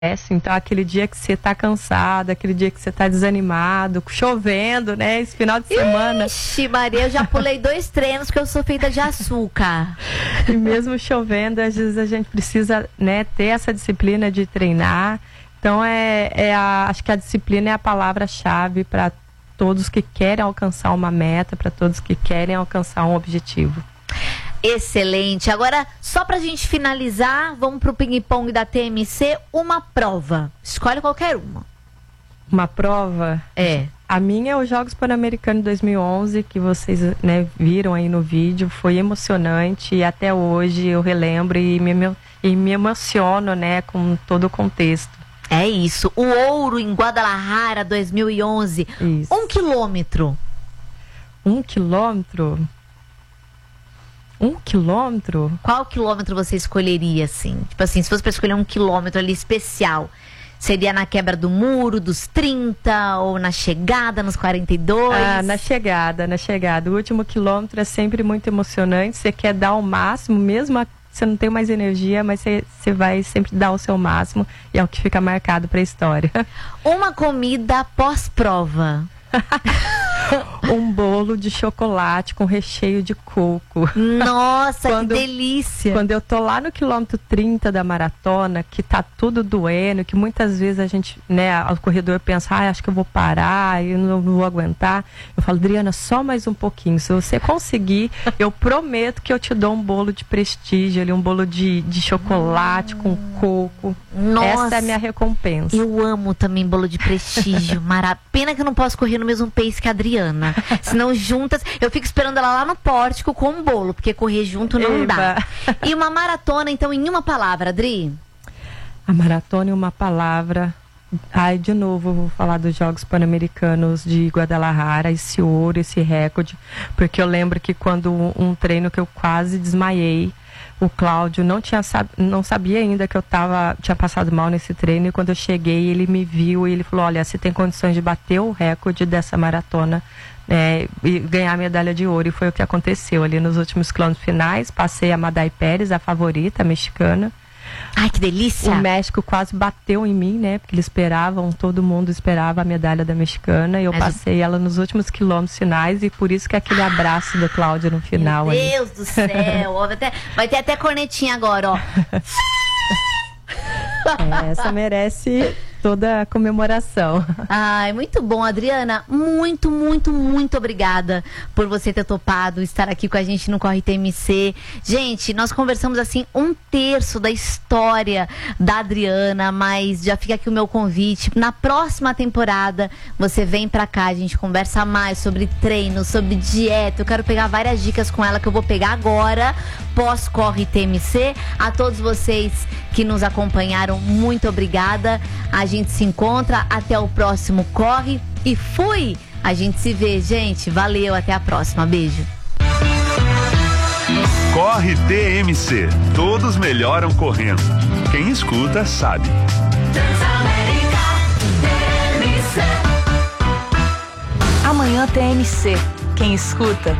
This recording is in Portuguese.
Então, aquele dia que você tá cansado, aquele dia que você tá desanimado, chovendo, né? Esse final de semana. Ixi, Maria, eu já pulei 2 treinos porque eu sou feita de açúcar. E mesmo chovendo, às vezes a gente precisa, né, ter essa disciplina de treinar. Então, acho que a disciplina é a palavra-chave para todos que querem alcançar uma meta, para todos que querem alcançar um objetivo. Excelente. Agora, só pra gente finalizar, vamos pro ping-pong da TMC, uma prova. Escolhe qualquer uma. Uma prova? É. A minha é os Jogos Pan-Americanos 2011, que vocês, né, viram aí no vídeo. Foi emocionante e até hoje eu relembro e me emociono, né, com todo o contexto. É isso. O ouro em Guadalajara 2011. Isso. 1 quilômetro. 1 quilômetro? 1 quilômetro? Qual quilômetro você escolheria, assim? Tipo assim, se fosse pra escolher 1 quilômetro ali especial, seria na quebra do muro, dos 30, ou na chegada, nos 42? Ah, na chegada. O último quilômetro é sempre muito emocionante. Você quer dar o máximo, mesmo você não tem mais energia, mas você vai sempre dar o seu máximo. E é o que fica marcado pra história. Uma comida pós-prova. Um bolo de chocolate com recheio de coco. Nossa, que delícia! Quando eu tô lá no quilômetro 30 da maratona, que tá tudo doendo, que muitas vezes a gente, né, o corredor pensa, acho que eu vou parar, eu não vou aguentar. Eu falo, Adriana, só mais um pouquinho. Se você conseguir, eu prometo que eu te dou um bolo de prestígio ali, um bolo de chocolate com coco. Nossa, essa é a minha recompensa. Eu amo também bolo de prestígio. Pena que eu não posso correr no mesmo pace que a Adriana. Senão juntas, eu fico esperando ela lá no pórtico com um bolo, porque correr junto não dá. E uma maratona, então, em uma palavra, Adri? A maratona em uma palavra. De novo, eu vou falar dos Jogos Pan-Americanos de Guadalajara, esse ouro, esse recorde, porque eu lembro que quando um treino que eu quase desmaiei, o Cláudio não sabia ainda que eu tinha passado mal nesse treino, e quando eu cheguei, ele me viu e ele falou, olha, você tem condições de bater o recorde dessa maratona, e ganhar a medalha de ouro. E foi o que aconteceu ali nos últimos quilômetros finais. Passei a Madai Pérez, a favorita, a mexicana. Ai, que delícia! O México quase bateu em mim, né? Porque todo mundo esperava a medalha da mexicana. E eu passei ela nos últimos quilômetros finais. E por isso que aquele abraço do Cláudio no final. Meu Deus do céu! Vai ter até cornetinha agora, ó. Essa merece toda a comemoração. Ai, muito bom, Adriana. Muito, muito, muito obrigada por você ter topado estar aqui com a gente no Corre TMC. Gente, nós conversamos assim 1/3 da história da Adriana, mas já fica aqui o meu convite. Na próxima temporada, você vem pra cá, a gente conversa mais sobre treino, sobre dieta. Eu quero pegar várias dicas com ela que eu vou pegar agora, pós-Corre TMC. A todos vocês que nos acompanharam, muito obrigada. A gente se encontra, até o próximo Corre e fui! A gente se vê, gente. Valeu, até a próxima. Beijo. Corre TMC. Todos melhoram correndo. Quem escuta sabe. Amanhã TMC. Quem escuta